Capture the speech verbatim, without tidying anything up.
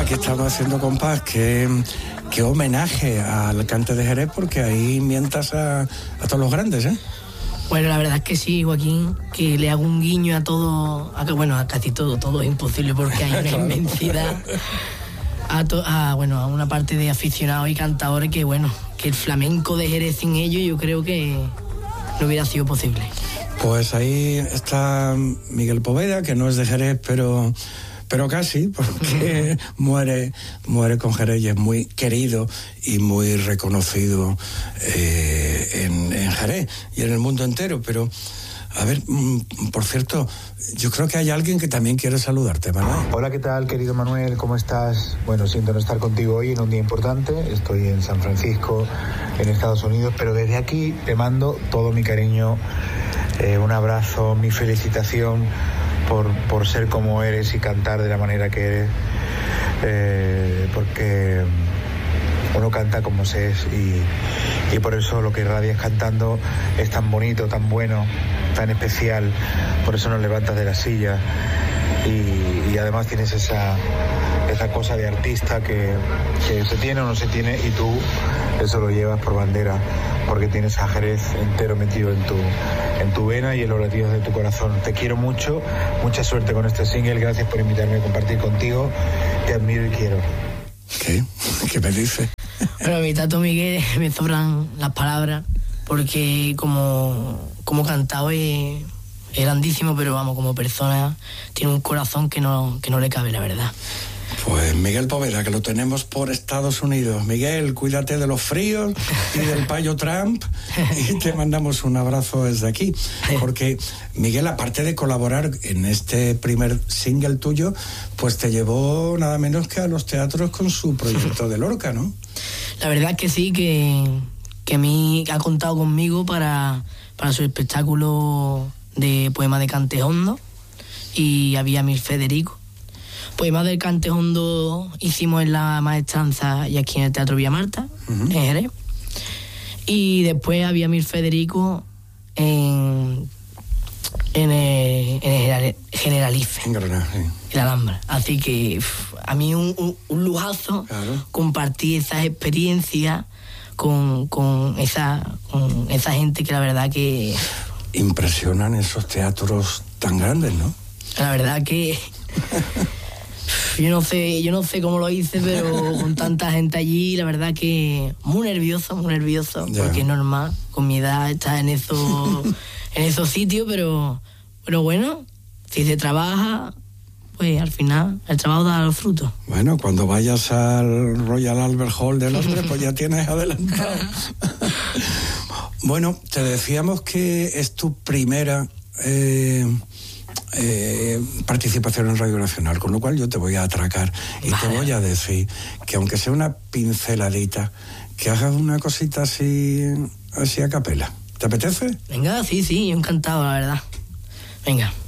aquí estamos haciendo compás, que, que homenaje al cante de Jerez, porque ahí mientas a, a todos los grandes, ¿eh? Bueno, la verdad es que sí, Joaquín, que le hago un guiño a todo, a, bueno, a casi todo, todo es imposible porque hay una Claro. inmensidad, a, to, a, bueno, a una parte de aficionados y cantadores que, bueno, que el flamenco de Jerez sin ellos yo creo que no hubiera sido posible. Pues ahí está Miguel Poveda, que no es de Jerez, pero... pero casi, porque muere, muere con Jerez y es muy querido y muy reconocido eh, en, en Jerez y en el mundo entero. Pero, a ver, mm, por cierto, yo creo que hay alguien que también quiere saludarte, Manuel. Hola, ¿qué tal, querido Manuel? ¿Cómo estás? Bueno, siento no estar contigo hoy en un día importante. Estoy en San Francisco, en Estados Unidos, pero desde aquí te mando todo mi cariño, eh, un abrazo, mi felicitación Por, por ser como eres y cantar de la manera que eres, eh, porque uno canta como se es y, y por eso lo que irradias cantando es tan bonito, tan bueno, tan especial, por eso nos levantas de la silla y, y además tienes esa, esa cosa de artista que, que se tiene o no se tiene y tú eso lo llevas por bandera, porque tienes a Jerez entero metido en tu, en tu vena y en los latidos de tu corazón. Te quiero mucho, mucha suerte con este single, gracias por invitarme a compartir contigo, te admiro y quiero. ¿Qué? ¿Qué me dice? Bueno, a mi tato Miguel me sobran las palabras, porque como, como cantado es, es grandísimo, pero vamos, como persona tiene un corazón que no, que no le cabe, la verdad. Pues Miguel Poveda, que lo tenemos por Estados Unidos. Miguel, cuídate de los fríos y del payo Trump y te mandamos un abrazo desde aquí. Porque Miguel, aparte de colaborar en este primer single tuyo, pues te llevó nada menos que a los teatros con su proyecto de Lorca, ¿no? La verdad es que sí, que, que a mí ha contado conmigo para, para su espectáculo de poema de Cante Hondo y había Mil Federico. Poemas del Cante Hondo hicimos en la Maestranza y aquí en el Teatro Villa Marta, uh-huh. en Jerez. Y después había Mil Federico en, en, el, en el Generalife, en Granada, sí. En la Alhambra. Así que uf, a mí un, un, un lujazo, claro, compartir esas experiencias con, con, esa, con esa gente que la verdad que... Impresionan esos teatros tan grandes, ¿no? La verdad que... Yo no sé, yo no sé cómo lo hice, pero con tanta gente allí, la verdad que muy nervioso, muy nervioso, yeah. Porque es normal, con mi edad estar en esos, en esos sitios, pero, pero bueno, si se trabaja, pues al final el trabajo da los frutos. Bueno, cuando vayas al Royal Albert Hall de Londres, pues ya tienes adelantado. Bueno, te decíamos que es tu primera... Eh, Eh, participación en Radio Nacional, con lo cual yo te voy a atracar y vale. Te voy a decir que aunque sea una pinceladita, que hagas una cosita así así a capela. ¿Te apetece? Venga, sí, sí, encantado, la verdad. Venga.